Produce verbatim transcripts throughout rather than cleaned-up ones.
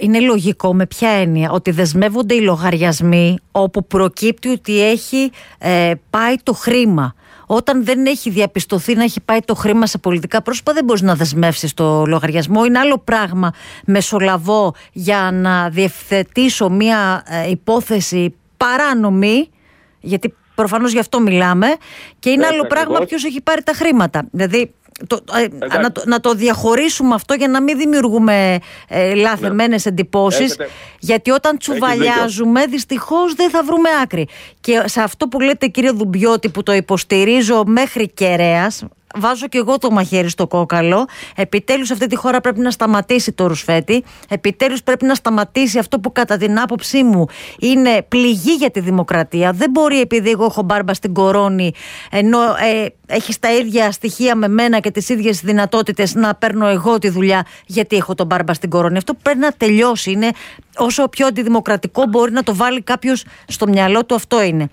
είναι λογικό με ποια έννοια? Ότι δεσμεύονται οι λογαριασμοί όπου προκύπτει ότι έχει ε, πάει το χρήμα. Όταν δεν έχει διαπιστωθεί να έχει πάει το χρήμα σε πολιτικά πρόσωπα, δεν μπορείς να δεσμεύσεις το λογαριασμό. Είναι άλλο πράγμα μεσολαβώ για να διευθετήσω μια ε, υπόθεση παράνομη, γιατί προφανώς γι' αυτό μιλάμε, και είναι άλλο πράγμα ποιος έχει πάρει τα χρήματα. Δηλαδή το, ε, να, το, να το διαχωρίσουμε αυτό για να μην δημιουργούμε ε, λάθεμένες εντυπώσεις. Έχετε. Γιατί όταν τσουβαλιάζουμε δυστυχώς δεν θα βρούμε άκρη. Και σε αυτό που λέτε, κύριε Δουμπιώτη, που το υποστηρίζω μέχρι κεραίας, βάζω και εγώ το μαχαίρι στο κόκαλο. Επιτέλους αυτή τη χώρα πρέπει να σταματήσει το ρουσφέτη. Επιτέλους πρέπει να σταματήσει αυτό που κατά την άποψή μου είναι πληγή για τη δημοκρατία. Δεν μπορεί, επειδή εγώ έχω μπάρμπα στην κορώνη, ενώ ε, έχεις τα ίδια στοιχεία με μένα και τις ίδιες δυνατότητες, να παίρνω εγώ τη δουλειά γιατί έχω τον μπάρμπα στην κορώνη. Αυτό πρέπει να τελειώσει. Είναι όσο πιο αντιδημοκρατικό μπορεί να το βάλει κάποιος στο μυαλό του, αυτό είναι.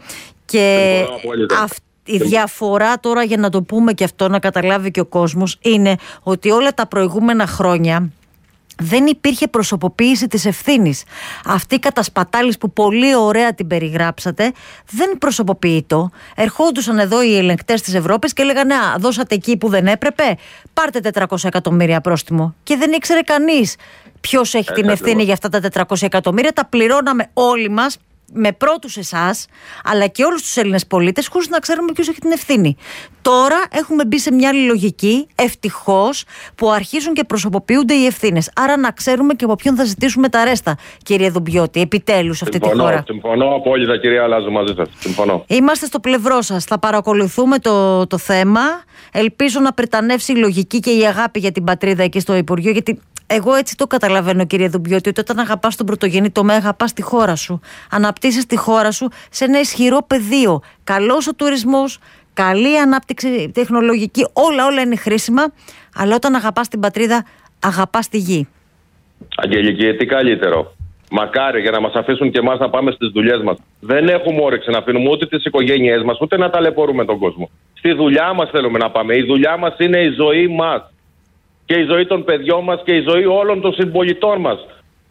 Και αυτό. Η διαφορά τώρα, για να το πούμε και αυτό, να καταλάβει και ο κόσμος, είναι ότι όλα τα προηγούμενα χρόνια δεν υπήρχε προσωποποίηση της ευθύνης. Αυτή η κατασπατάλης που πολύ ωραία την περιγράψατε δεν προσωποποιείτο. Ερχόντουσαν εδώ οι ελεγκτές της Ευρώπης και λέγανε «Α, δώσατε εκεί που δεν έπρεπε, πάρτε τετρακόσια εκατομμύρια πρόστιμο». Και δεν ήξερε κανείς ποιος έχει την ευθύνη για αυτά τα τετρακόσια εκατομμύρια. Τα πληρώναμε όλοι μας, με πρώτους εσάς, αλλά και όλους τους Έλληνες πολίτες, χωρίς να ξέρουμε ποιος έχει την ευθύνη. Τώρα έχουμε μπει σε μια άλλη λογική, ευτυχώς, που αρχίζουν και προσωποποιούνται οι ευθύνες. Άρα να ξέρουμε και από ποιον θα ζητήσουμε τα ρέστα, κύριε Δουμπιώτη, επιτέλους αυτή συμφωνώ, τη χώρα. Συμφωνώ απόλυτα, κυρία Λάζου, μαζί σας. Συμφωνώ. Είμαστε στο πλευρό σας. Θα παρακολουθούμε το, το θέμα. Ελπίζω να πρετανεύσει η λογική και η αγάπη για την πατρίδα εκεί στο Υπουργείο, γιατί εγώ έτσι το καταλαβαίνω, κύριε Δουμπιώτη, ότι όταν αγαπάς τον πρωτογενή τομέα, αγαπάς τη χώρα σου. Αναπτύσσεις τη χώρα σου σε ένα ισχυρό πεδίο. Καλός ο τουρισμός, καλή ανάπτυξη τεχνολογική, όλα όλα είναι χρήσιμα, αλλά όταν αγαπάς την πατρίδα, αγαπάς τη γη. Αγγελική, τι καλύτερο. Μακάρι για να μας αφήσουν και εμάς να πάμε στις δουλειές μας. Δεν έχουμε όρεξη να αφήνουμε ούτε τις οικογένειές μας, ούτε να ταλαιπωρούμε τον κόσμο. Στη δουλειά μας θέλουμε να πάμε. Η δουλειά μας είναι η ζωή μας. Και η ζωή των παιδιών μας και η ζωή όλων των συμπολιτών μας.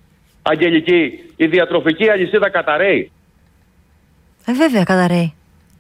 Αγγελική, η διατροφική αλυσίδα καταραίει. Ε, βέβαια καταραίει.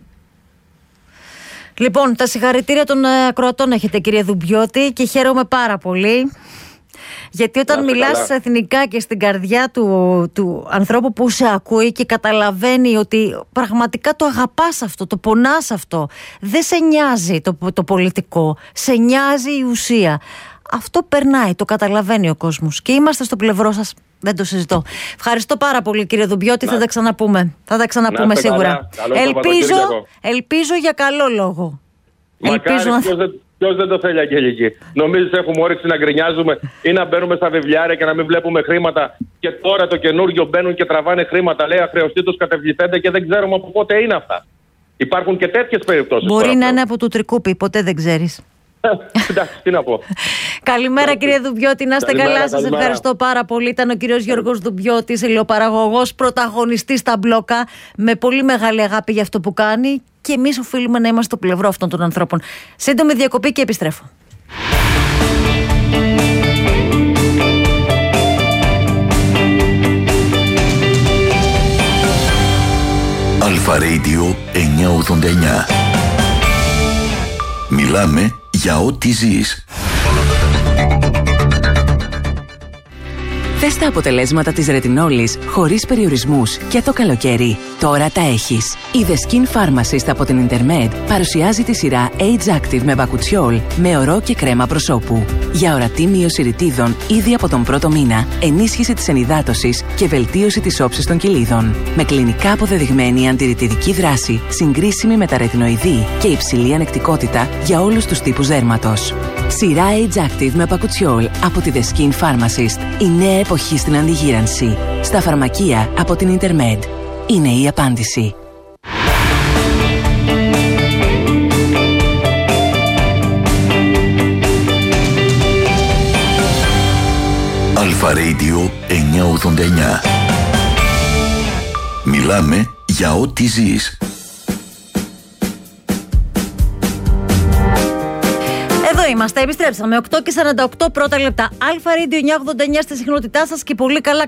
Λοιπόν, τα συγχαρητήρια των ακροατών έχετε, κύριε Δουμπιώτη, και χαίρομαι πάρα πολύ. Γιατί όταν μιλάς καλά εθνικά και στην καρδιά του, του ανθρώπου που σε ακούει και καταλαβαίνει ότι πραγματικά το αγαπάς αυτό, το πονάς αυτό, δεν σε νοιάζει το, το πολιτικό, σε νοιάζει η ουσία. Αυτό περνάει, το καταλαβαίνει ο κόσμος και είμαστε στο πλευρό σας, δεν το συζητώ. Ευχαριστώ πάρα πολύ, κύριε Δουμπιώτη, θα τα ξαναπούμε. Θα τα ξαναπούμε σίγουρα. Ελπίζω, ελπίζω για καλό λόγο. Μακάρι, ελπίζω να... ποιος, δεν, ποιος δεν το θέλει, Αγγελική. Νομίζεις έχουμε όρεξη να γκρινιάζουμε ή να μπαίνουμε στα βιβλιάρια και να μην βλέπουμε χρήματα, και τώρα το καινούργιο μπαίνουν και τραβάνε χρήματα, λέει αχρεωστοί τους κατεβληθένται και δεν ξέρουμε από πότε είναι αυτά. Υπάρχουν και τέτοιες περιπτώσεις. Μπορεί να είναι από το Τρικούπι, ποτέ δεν ξέρεις. Εντάξει, τι να πω. Καλημέρα, κύριε Δουμπιώτη, να είστε καλά. Σας ευχαριστώ πάρα πολύ. Ήταν ο κύριος Γιώργος Δουμπιώτης, ελαιοπαραγωγός, πρωταγωνιστής στα μπλόκα, με πολύ μεγάλη αγάπη για αυτό που κάνει, και εμείς οφείλουμε να είμαστε στο πλευρό αυτών των ανθρώπων. Σύντομη διακοπή και επιστρέφω. Αλφα Radio εννιακόσια ογδόντα εννιά. Μιλάμε για ό,τι ζεις. Θες τα αποτελέσματα της ρετινόλης χωρίς περιορισμούς και το καλοκαίρι. Τώρα τα έχεις. Η The Skin Pharmacist από την Intermed παρουσιάζει τη σειρά Age Active με μπακουτσιόλ, με ορό και κρέμα προσώπου. Για ορατή μείωση ρητίδων ήδη από τον πρώτο μήνα, ενίσχυση της ενυδάτωσης και βελτίωση της όψης των κοιλίδων. Με κλινικά αποδεδειγμένη αντιρρητιδική δράση, συγκρίσιμη με τα ρετινοειδή και υψηλή ανεκτικότητα για όλους τους τύπους δέρματος. Σειρά Age Active με μπακουτσιόλ από τη The Skin Pharmacist. Η νέα εποχή στην αντιγύρανση. Στα φαρμακεία από την Intermed. Είναι η απάντηση. Αλφα Radio εννιακόσια ογδόντα εννιά. Μιλάμε για ό,τι ζεις. Εδώ είμαστε, επιστρέψαμε. οκτώ και σαράντα οκτώ πρώτα λεπτά. Αλφα Radio εννιακόσια ογδόντα εννιά στη συχνότητά σας και πολύ καλά